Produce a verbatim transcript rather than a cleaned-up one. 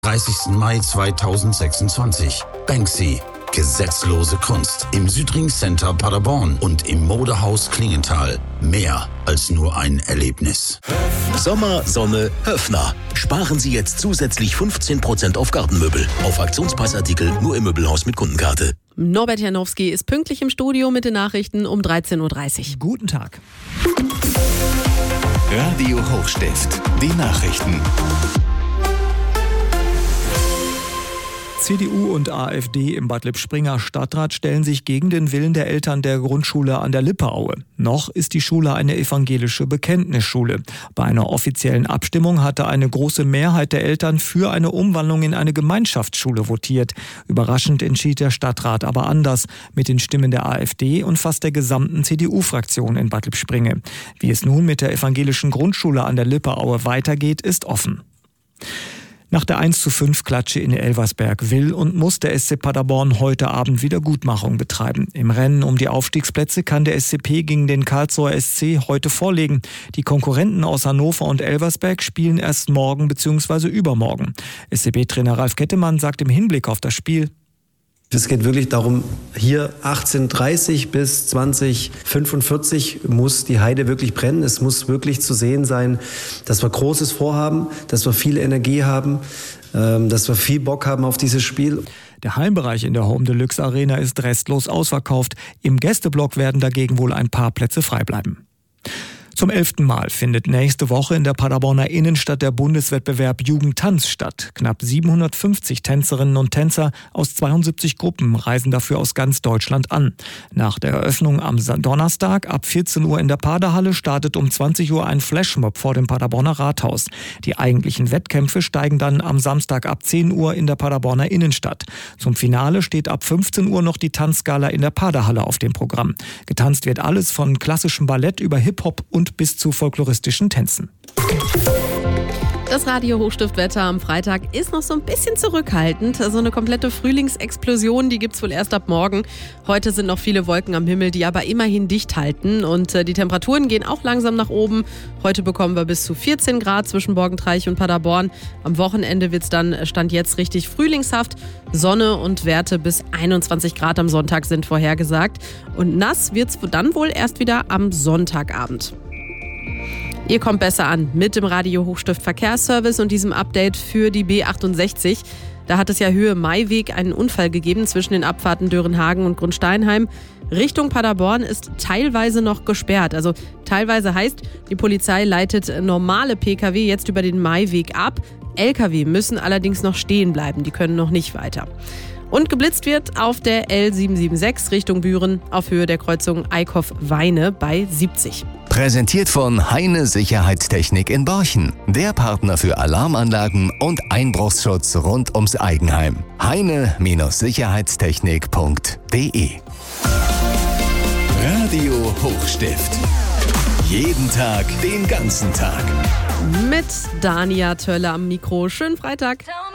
dreißigsten Mai zweitausendsechsundzwanzig. Banksy. Gesetzlose Kunst im Südring Center Paderborn und im Modehaus Klingenthal. Mehr als nur ein Erlebnis. Sommer, Sonne, Höffner. Sparen Sie jetzt zusätzlich fünfzehn Prozent auf Gartenmöbel. Auf Aktionspreisartikel nur im Möbelhaus mit Kundenkarte. Norbert Janowski ist pünktlich im Studio mit den Nachrichten um dreizehn Uhr dreißig. Guten Tag. Radio Hochstift. Die Nachrichten. C D U und AfD im Bad Lippspringer Stadtrat stellen sich gegen den Willen der Eltern der Grundschule an der Lippeaue. Noch ist die Schule eine evangelische Bekenntnisschule. Bei einer offiziellen Abstimmung hatte eine große Mehrheit der Eltern für eine Umwandlung in eine Gemeinschaftsschule votiert. Überraschend entschied der Stadtrat aber anders, mit den Stimmen der AfD und fast der gesamten C D U-Fraktion in Bad Lippspringe. Wie es nun mit der evangelischen Grundschule an der Lippeaue weitergeht, ist offen. Nach der eins zu fünf Klatsche in Elversberg will und muss der S C Paderborn heute Abend Wiedergutmachung betreiben. Im Rennen um die Aufstiegsplätze kann der S C P gegen den Karlsruher S C heute vorlegen. Die Konkurrenten aus Hannover und Elversberg spielen erst morgen bzw. übermorgen. S C P-Trainer Ralf Kettemann sagt im Hinblick auf das Spiel: Es geht wirklich darum, hier achtzehn Uhr dreißig bis zwanzig Uhr fünfundvierzig muss die Heide wirklich brennen. Es muss wirklich zu sehen sein, dass wir Großes vorhaben, dass wir viel Energie haben, dass wir viel Bock haben auf dieses Spiel. Der Heimbereich in der Home Deluxe Arena ist restlos ausverkauft. Im Gästeblock werden dagegen wohl ein paar Plätze frei bleiben. Zum elften Mal findet nächste Woche in der Paderborner Innenstadt der Bundeswettbewerb Jugendtanz statt. Knapp siebenhundertfünfzig Tänzerinnen und Tänzer aus zweiundsiebzig Gruppen reisen dafür aus ganz Deutschland an. Nach der Eröffnung am Donnerstag ab vierzehn Uhr in der Paderhalle startet um zwanzig Uhr ein Flashmob vor dem Paderborner Rathaus. Die eigentlichen Wettkämpfe steigen dann am Samstag ab zehn Uhr in der Paderborner Innenstadt. Zum Finale steht ab fünfzehn Uhr noch die Tanzgala in der Paderhalle auf dem Programm. Getanzt wird alles von klassischem Ballett über Hip-Hop und bis zu folkloristischen Tänzen. Das Radio Hochstiftwetter am Freitag ist noch so ein bisschen zurückhaltend. So eine komplette Frühlingsexplosion, die gibt's wohl erst ab morgen. Heute sind noch viele Wolken am Himmel, die aber immerhin dicht halten. Und die Temperaturen gehen auch langsam nach oben. Heute bekommen wir bis zu vierzehn Grad zwischen Borgentreich und Paderborn. Am Wochenende wird's dann, Stand jetzt, richtig frühlingshaft. Sonne und Werte bis einundzwanzig Grad am Sonntag sind vorhergesagt. Und nass wird's dann wohl erst wieder am Sonntagabend. Ihr kommt besser an mit dem Radio Hochstift Verkehrsservice und diesem Update für die B achtundsechzig. Da hat es ja Höhe Maiweg einen Unfall gegeben zwischen den Abfahrten Dörenhagen und Grundsteinheim. Richtung Paderborn ist teilweise noch gesperrt. Also teilweise heißt, die Polizei leitet normale Pkw jetzt über den Maiweg ab. Lkw müssen allerdings noch stehen bleiben, die können noch nicht weiter. Und geblitzt wird auf der L sieben sieben sechs Richtung Büren auf Höhe der Kreuzung Eickhoff-Weine bei siebzig. Präsentiert von Heine Sicherheitstechnik in Borchen. Der Partner für Alarmanlagen und Einbruchsschutz rund ums Eigenheim. heine Sicherheitstechnik punkt de. Radio Hochstift. Jeden Tag, den ganzen Tag. Mit Dania Tölle am Mikro. Schönen Freitag.